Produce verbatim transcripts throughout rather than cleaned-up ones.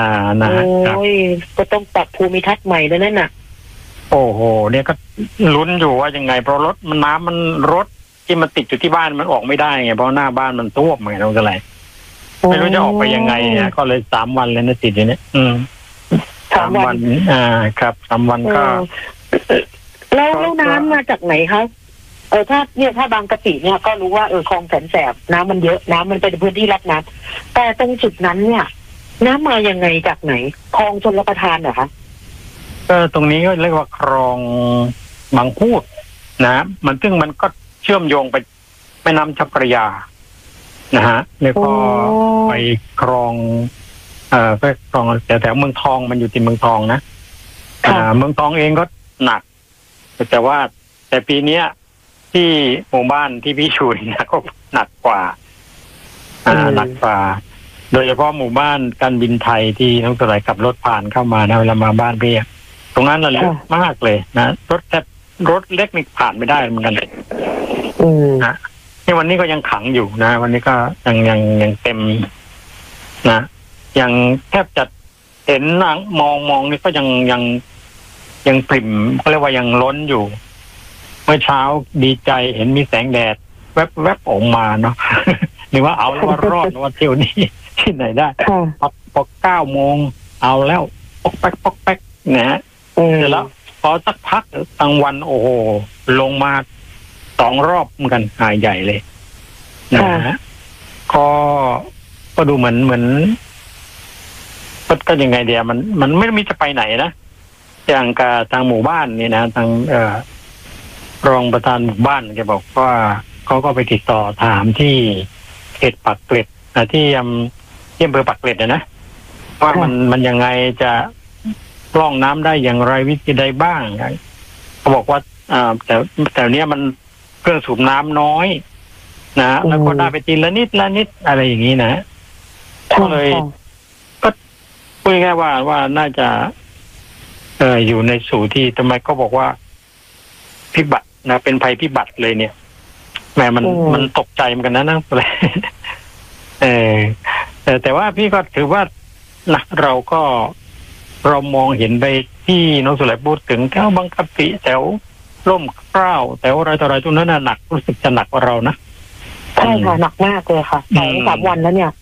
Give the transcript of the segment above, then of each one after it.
อ่านะฮะโอ้ยก็ต้องปรับภูมิทัศน์ใหม่แล้วนั่นน่ะโอ้โหเนี่ยก็ลุ้นอยู่ว่ายังไงเพราะรถมันน้ำมันรถที่มันติดอยู่ที่บ้านมันออกไม่ได้ไงเพราะหน้าบ้านมันท่วมไงเราก็เลยไม่รู้จะออกไปยังไงเนี่ยก็เลยสามวันเลยนะติดอยู่เนี่ยอืมสามวันอ่าครับสามวันก็แล้วแล้วน้ำมาจากไหนครับเออถ้าเนี่ยถ้าบางกะปิเนี่ยก็รู้ว่าเออคลองแสนแสบน้ำมันเยอะน้ำมันเป็นพื้นที่รับน้ำแต่ตรงจุดนั้นเนี่ยน้ำมายังไงจากไหนคลองชลประทานเหรอคะก็ตรงนี้ก็เรียกว่าคลองบางพูดนะมันซึ่งมันก็เชื่อมโยงไปแม่น้ำเจ้าพระยานะฮะแล้วก็ไปคลองเอ่อก็คลองแถวแถวเมืองทองมันอยู่ที่เมืองทองนะอ่าเมืองทองเองก็หนักแต่ว่าแต่ปีเนี้ยที่หมู่บ้านที่พี่ชูเนี่ยก็หนักกว่าอ่าหนักกว่าโดยเฉพาะหมู่บ้านการบินไทยที่น้องสลายขับรถผ่านเข้ามานะเวลามาบ้านพี่ตรงนั้นน่ะลึกมากเลยนะรถแทบรถเล็กนี่ผ่านไม่ได้เหมือนกันนะที่วันนี้ก็ยังขังอยู่นะวันนี้ก็ยังยังยังเต็มนะยังแทบจะเห็นนั่งมองมองนี่ก็ยังยังยังปริ่มเขาเรียกว่ายังล้นอยู่เมื่อเช้าดีใจเห็นมีแสงแดดแวบแวบออกมาเนาะหรือว่าเอาแล้วว่ารอดว่าเที่ยวนี้ที่ไหนได้พอพอเก้าโมงเอาแล้วปอกแป๊กปอกแป๊กนะฮะเสร็จแล้วพอสักพักกลางวันโอ้โหลงมาสองรอบเหมือนกันหายใหญ่เลยนะฮะก็ก็ดูเหมือนเหมือนก็ก็ยังไงเดียมันมันไม่มีจะไปไหนนะอย่างกับทางหมู่บ้านนี่นะทางเอ่อรองประธานหมู่บ้านแกบอกว่าเขาก็ไปติดต่อถามที่เขตปากเกร็ดที่อำที่อำเภอปากเกร็ดนะนะว่ามันมันยังไงจะกล้องน้ำได้อย่างไรวิธีใดบ้างเขาบอกว่าอ่าแต่แต่เนี้ยมันเครื่องสูบน้ำน้อยนะแล้วก็ได้ไปทีละนิดละนิดอะไรอย่างนี้นะก็เลยก็พูดง่ายๆว่าว่าน่าจะเอออยู่ในสู่ที่ทำไมก็บอกว่าพิบัตินะเป็นภัยพิบัติเลยเนี่ยแหมมันมันตกใจเหมือนกันนะนั่งเลยเออแต่แต่ว่าพี่ก็ถือว่านะเราก็เรามองเห็นไปที่น้องสุไลพูดถึงแถวบางกะปิแถวร่มเกล้าแถวอะไรต่ออะไรตรงนั้นน่ะหนักรู้สึกจะหนักกว่าเรานะใช่ค่ะหนักมากเลยค่ะสองสามวันแล้วเนี่ย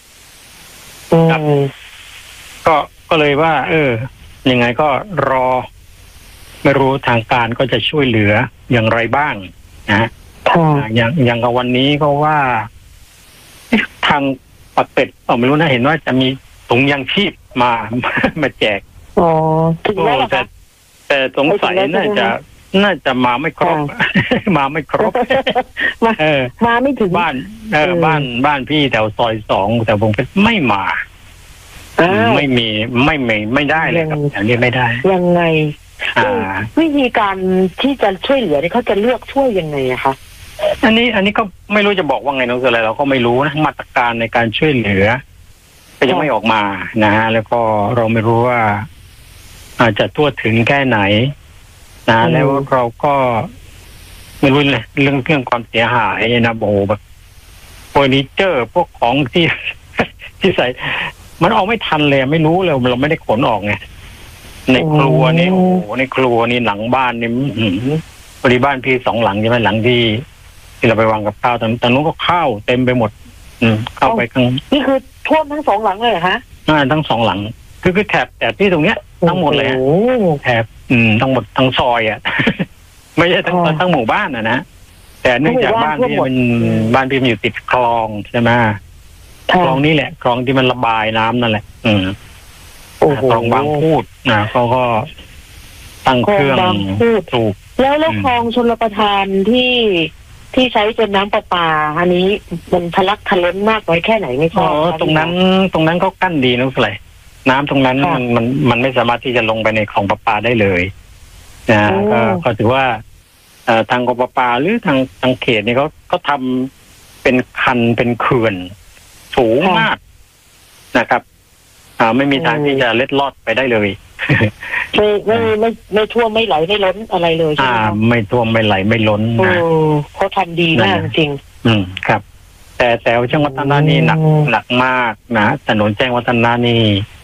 ก็ก็เลยว่า เออยังไงก็รอไม่รู้ทางการก็จะช่วยเหลืออย่างไรบ้างนะอย่างอย่างกับวันนี้ก็ว่าทางปากเป็ดอ๋อไม่รู้นะเห็นว่าจะมีถุงยางชีพมามาแจกอ๋อถึงแล้วแต่แต่สงสัยน่าจะน่าจะมาไม่ครบมาไม่ครบเออมาไม่ถึงบ้านเออบ้านบ้านพี่แถวซอยสองแต่ผมก็ไม่มาไม่มีไม่ไม่ไม่ได้เลยครับอย่างนี้ไม่ได้ยังไงวิธีการที่จะช่วยเหลือเนี่ยเขาจะเลือกช่วยยังไงอะคะอันนี้อันนี้ก็ไม่รู้จะบอกว่าไงน้องอะไรเราก็ไม่รู้นะมาตรการในการช่วยเหลือก็ยังไม่ออกมานะฮะแล้วก็เราไม่รู้ว่าอาจจะทั่วถึงแค่ไหนนะแล้วเราก็ไม่รู้เลยเรื่องเรื่องความเสียหายนะโบแบบเฟอร์นิเจอร์พวกของที่ที่ใส่มันออกไม่ทันเลยไม่รู้เลยเราไม่ได้ขนออกไงในครัวนี่โอ้โหในครัวนี่หลังบ้านนี่บริบ้านพี่สองหลังใช่ไหมหลังที่ที่เราไปวางกับข้าวตอนตอนนู้นก็ข้าวเต็มไปหมดอืมเข้าไปข้างนี่คือท่วมทั้งสองหลังเลยเหรอฮะอ่าทั้งสองหลังคือคือแถบแถบที่ตรงเนี้ยทั้งหมดเลยแถบอืมทั้งหมดทั้งซอยอ่ะไม่ใช่ทั้งทั้งหมู่บ้านอ่ะนะแต่เนื่องจากบ้านที่มันบ้านพี่มันอยู่ติดคลองใช่ไหมคลองนี้แหละคลองที่มันระบายน้ำนั่นแหละอืมคลองบางพูดนะเขาก็ตั้งเครื่องสูบแล้วแล้วคลองชลประทานที่ที่ใช้เป็นน้ำประปาอันนี้มันทะลักทะล้นมากน้อยแค่ไหนไม่ทราบตรงนั้นตรงนั้นเขากั้นดีนะสิน้ำตรงนั้นมันมันมันไม่สามารถที่จะลงไปในคลองประปาได้เลยนะก็ก็ถือว่าทางกปปาหรือทางทางเขตนี่เขาเขาทำเป็นคันเป็นเขื่อนสูงมากนะครับอ่าไม่มีทางที่จะเล็ดลอดไปได้เลยไม่ไม่ไม่ไม่ท่วมไม่ไหลไม่ล้นอะไรเลยใช่ไหมอ่าไม่ท่วมไม่ไหลไม่ล้นนะเขาทำดีมากจริงอืมครับแต่แต่แจ้งวัฒนานี่หนักหนักมากนะถนนแจ้งวัฒนานี่